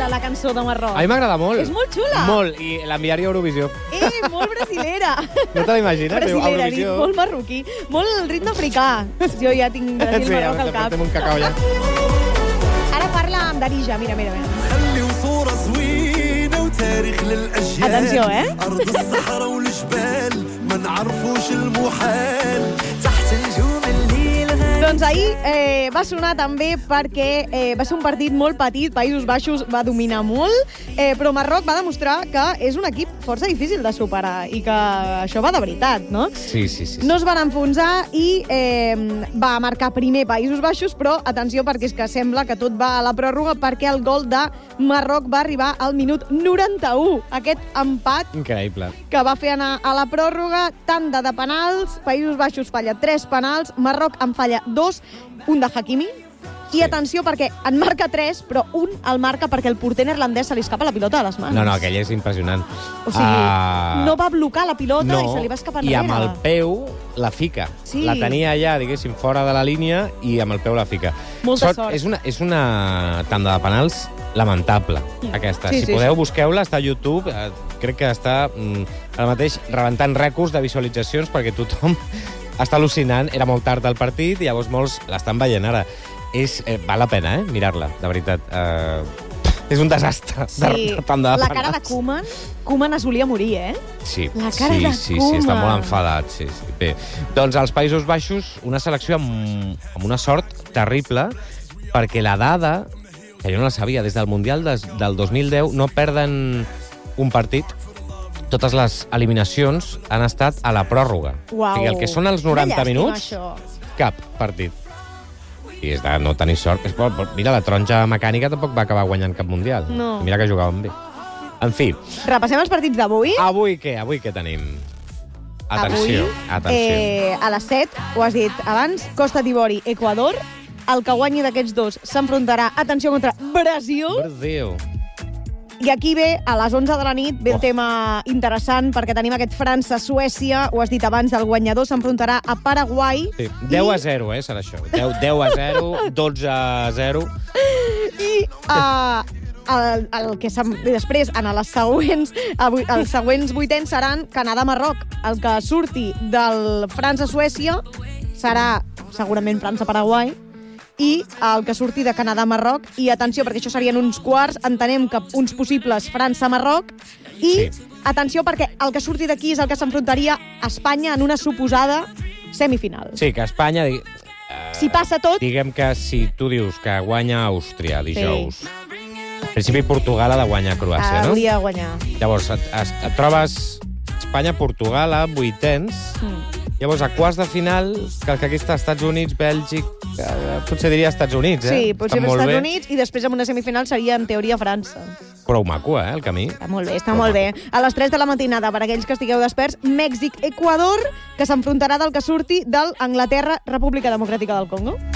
la cançó de Marroc. A mi m'agrada molt. És molt xula. Molt, i l'enviaria a Eurovisió. Molt brasilera. No te l'imagines? Brasilera, Eurovisió. molt marroquí. Molt ritme africà. Jo ja tinc Brasil Marroc al cap. Portem un cacau ja. Ara parla amb Darija, mira. Atenció, أرض الصحراء والجبال ما نعرفوش المحال تحت نجوم الليل. Doncs ahir va sonar també perquè va ser un partit molt petit, Països Baixos va dominar molt, però Marroc va demostrar que és un equip força difícil de superar i que això va de veritat, no? Sí. No es van enfonsar i va marcar primer Països Baixos, però atenció perquè és que sembla que tot va a la pròrroga perquè el gol de Marroc va arribar al minut 91. Aquest empat Increïble. que va fer anar a la pròrroga, tanda de penals, Països Baixos falla 3 penals, Marroc en falla 2, un de Hakimi, i atenció perquè en marca 3, però un el marca perquè el porter neerlandès se li escapa la pilota de les mans. No, aquell és impressionant. O sigui, no va blocar la pilota i se li va escapar enrere. I amb el peu la fica. Sí. La tenia allà, diguéssim, fora de la línia i amb el peu la fica. Molta sort. És una tanda de penals lamentable, aquesta. Sí, si sí, podeu, sí. busqueu-la, està a YouTube. Crec que està ara mateix rebentant rècords de visualitzacions perquè tothom està al·lucinant. Era molt tard al partit i llavors molts l'estan veient ara. Val la pena, mirar-la, de veritat. És un desastre de tant de la cara de Koeman es volia morir, Sí, la cara de sí, Koeman. està molt enfadat. Sí. Bé, doncs als Països Baixos, una selecció amb una sort terrible, perquè la dada, que jo no la sabia, des del Mundial del 2010 no perden un partit. Totes les eliminacions han estat a la pròrroga. Uau. O sigui, el que són els 90 minuts, això. cap partit. I és de no tenir sort. Mira, la taronja mecànica tampoc va acabar guanyant cap mundial. No. Mira que jugaven bé. En fi. Repassem els partits d'avui. Avui què tenim? Atenció. A les 7, ho has dit abans, Costa d'Ivori, Equador. El que guanyi d'aquests dos s'enfrontarà, atenció, contra Brasil. Brasil. I aquí ve, a les 11 de la nit, ve el tema interessant, perquè tenim aquest França-Suècia, ho has dit abans, el guanyador s'enfrontarà a Paraguai. Sí. 10-0, serà això. 10-0, 12-0. I després, en els següents vuitens seran Canadà-Marroc. El que surti del França-Suècia serà segurament França-Paraguai, i el que surti de Canadà-Marroc. I atenció, perquè això serien uns quarts, entenem que uns possibles França-Marroc, i atenció, perquè el que surti d'aquí és el que s'enfrontaria a Espanya en una suposada semifinal. Sí, que Espanya... Si passa tot... Diguem que si tu dius que guanya Àustria dijous, en principi Portugal ha de guanyar Croàcia, no? Hauria de guanyar. Llavors, et trobes Espanya-Portugal a vuitens, llavors a quarts de final, que aquí està Estats Units, Bèlgic, potser diria Estats Units, Sí, potser Estats Units, i després en una semifinal seria, en teoria, França. Prou maco, el camí. Està molt bé. A les 3 de la matinada, per aquells que estigueu desperts, Mèxic-Equador, que s'enfrontarà del que surti del Anglaterra-República Democràtica del Congo.